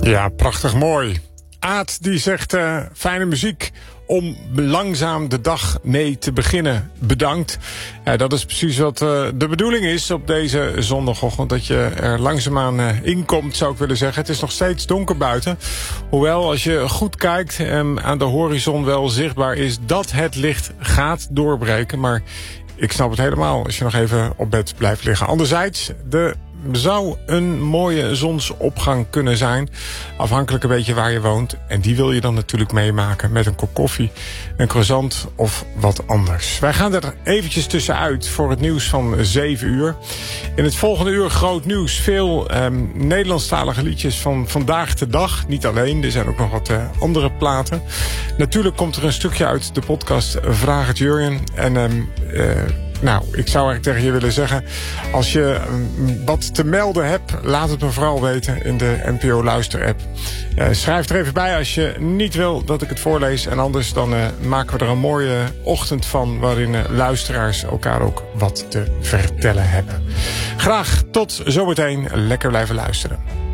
Ja, prachtig mooi. Aad die zegt fijne muziek om langzaam de dag mee te beginnen. Bedankt. Dat is precies wat de bedoeling is op deze zondagochtend. Dat je er langzaamaan inkomt, zou ik willen zeggen. Het is nog steeds donker buiten. Hoewel, als je goed kijkt aan de horizon wel zichtbaar is dat het licht gaat doorbreken. Maar ik snap het helemaal als je nog even op bed blijft liggen. Anderzijds, zou een mooie zonsopgang kunnen zijn. Afhankelijk een beetje waar je woont. En die wil je dan natuurlijk meemaken met een kop koffie, een croissant of wat anders. Wij gaan er eventjes tussenuit voor het nieuws van 7 uur. In het volgende uur groot nieuws. Veel Nederlandstalige liedjes van vandaag de dag. Niet alleen, er zijn ook nog wat andere platen. Natuurlijk komt er een stukje uit de podcast Vraag het Jurjen. En ik zou eigenlijk tegen je willen zeggen, als je wat te melden hebt, laat het me vooral weten in de NPO Luister app. Schrijf er even bij als je niet wil dat ik het voorlees. En anders dan maken we er een mooie ochtend van, waarin luisteraars elkaar ook wat te vertellen hebben. Graag tot zometeen. Lekker blijven luisteren.